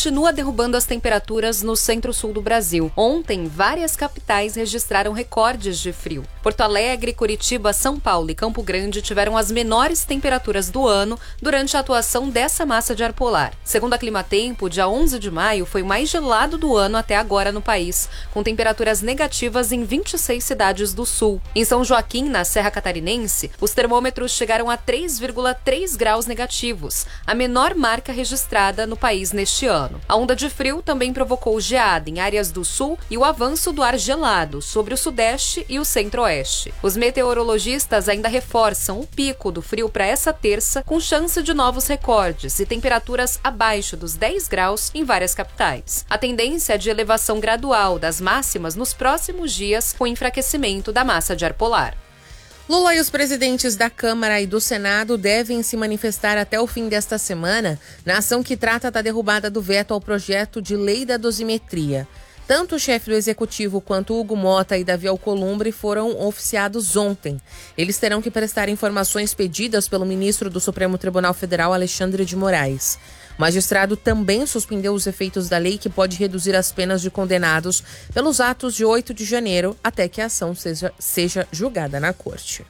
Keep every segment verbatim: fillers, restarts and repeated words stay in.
continua derrubando as temperaturas no centro-sul do Brasil. Ontem, várias capitais registraram recordes de frio. Porto Alegre, Curitiba, São Paulo e Campo Grande tiveram as menores temperaturas do ano durante a atuação dessa massa de ar polar. Segundo a Climatempo, dia onze de maio foi o mais gelado do ano até agora no país, com temperaturas negativas em vinte e seis cidades do sul. Em São Joaquim, na Serra Catarinense, os termômetros chegaram a três vírgula três graus negativos, a menor marca registrada no país neste ano. A onda de frio também provocou geada em áreas do sul e o avanço do ar gelado sobre o sudeste e o centro-oeste. Os meteorologistas ainda reforçam o pico do frio para essa terça, com chance de novos recordes e temperaturas abaixo dos dez graus em várias capitais. A tendência é de elevação gradual das máximas nos próximos dias, com enfraquecimento da massa de ar polar. Lula e os presidentes da Câmara e do Senado devem se manifestar até o fim desta semana na ação que trata da derrubada do veto ao projeto de lei da dosimetria. Tanto o chefe do Executivo quanto Hugo Mota e Davi Alcolumbre foram oficiados ontem. Eles terão que prestar informações pedidas pelo ministro do Supremo Tribunal Federal, Alexandre de Moraes. O magistrado também suspendeu os efeitos da lei que pode reduzir as penas de condenados pelos atos de oito de janeiro até que a ação seja, seja julgada na corte.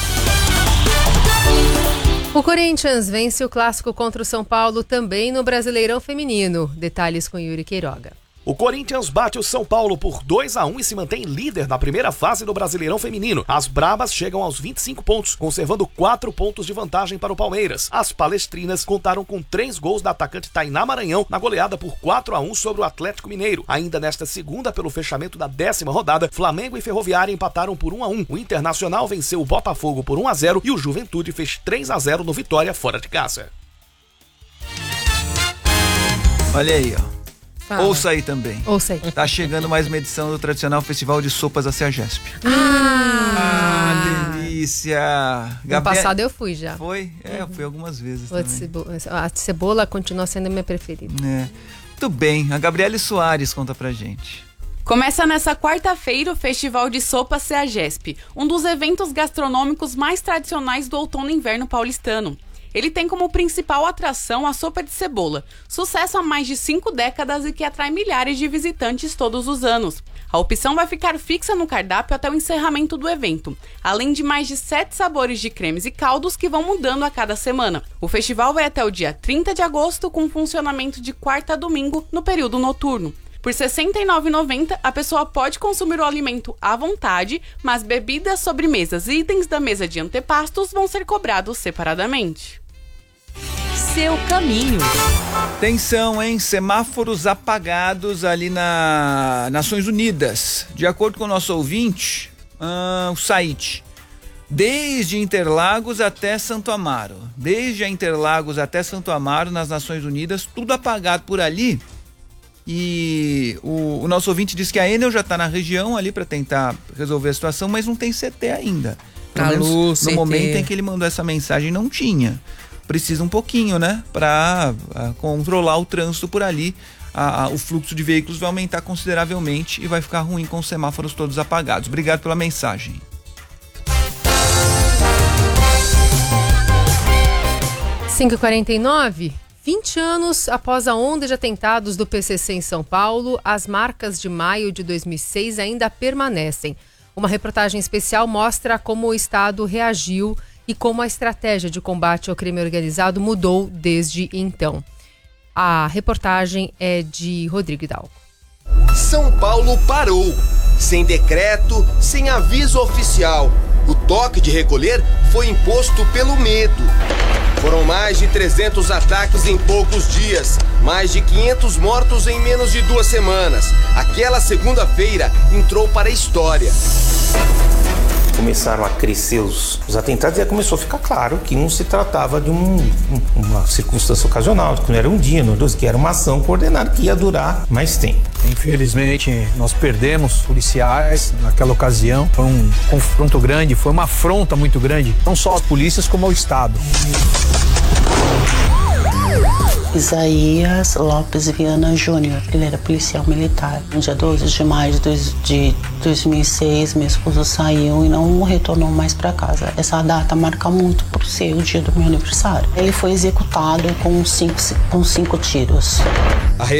O Corinthians vence o clássico contra o São Paulo também no Brasileirão Feminino. Detalhes com Yuri Queiroga. O Corinthians bate o São Paulo por dois a um e se mantém líder na primeira fase do Brasileirão Feminino. As Brabas chegam aos vinte e cinco pontos, conservando quatro pontos de vantagem para o Palmeiras. As palestrinas contaram com três gols da atacante Tainá Maranhão na goleada por quatro a um sobre o Atlético Mineiro. Ainda nesta segunda, pelo fechamento da décima rodada, Flamengo e Ferroviária empataram por um a um. O Internacional venceu o Botafogo por um a zero e o Juventude fez três a zero no Vitória fora de casa. Olha aí, ó. Fala. Ouça aí também. Ouça aí. Tá chegando mais uma edição do tradicional Festival de Sopas da CEAGESP. Ah, ah delícia! No Gabriel... passado eu fui já. Foi? É, eu fui algumas vezes O de também. cebola, a cebola continua sendo a minha preferida. É. Muito bem, a Gabriele Soares conta pra gente. Começa nessa quarta-feira o Festival de Sopas CEAGESP, um dos eventos gastronômicos mais tradicionais do outono e inverno paulistano. Ele tem como principal atração a sopa de cebola, sucesso há mais de cinco décadas e que atrai milhares de visitantes todos os anos. A opção vai ficar fixa no cardápio até o encerramento do evento, além de mais de sete sabores de cremes e caldos que vão mudando a cada semana. O festival vai até o dia trinta de agosto, com funcionamento de quarta a domingo no período noturno. Por sessenta e nove reais e noventa centavos, a pessoa pode consumir o alimento à vontade, mas bebidas, sobremesas e itens da mesa de antepastos vão ser cobrados separadamente. Seu caminho. Atenção, hein? Semáforos apagados ali na Nações Unidas. De acordo com o nosso ouvinte, uh, o Said, desde Interlagos até Santo Amaro. Desde a Interlagos até Santo Amaro, nas Nações Unidas, tudo apagado por ali. E o, o nosso ouvinte diz que a Enel já está na região ali para tentar resolver a situação, mas não tem C T ainda. Pelo Alô, menos C T. no momento em que ele mandou essa mensagem não tinha. Precisa um pouquinho, né? Para controlar o trânsito por ali. A, a, o fluxo de veículos vai aumentar consideravelmente e vai ficar ruim com os semáforos todos apagados. Obrigado pela mensagem. cinco e quarenta e nove, vinte anos após a onda de atentados do P C C em São Paulo, as marcas de maio de dois mil e seis ainda permanecem. Uma reportagem especial mostra como o Estado reagiu e como a estratégia de combate ao crime organizado mudou desde então. A reportagem é de Rodrigo Hidalgo. São Paulo parou, sem decreto, sem aviso oficial. O toque de recolher foi imposto pelo medo. Foram mais de trezentos ataques em poucos dias, mais de quinhentos mortos em menos de duas semanas. Aquela segunda-feira entrou para a história. Começaram a crescer os, os atentados e começou a ficar claro que não se tratava de um, um, uma circunstância ocasional, que não era um dia, não dois, que era uma ação coordenada que ia durar mais tempo. Infelizmente, nós perdemos policiais naquela ocasião. Foi um confronto grande, foi uma afronta muito grande, não só às polícias como ao Estado. Isaías Lopes Viana Júnior, ele era policial militar. No dia doze de maio de dois mil e seis, meu esposo saiu e não retornou mais para casa. Essa data marca muito por ser o dia do meu aniversário. Ele foi executado com cinco, com cinco tiros.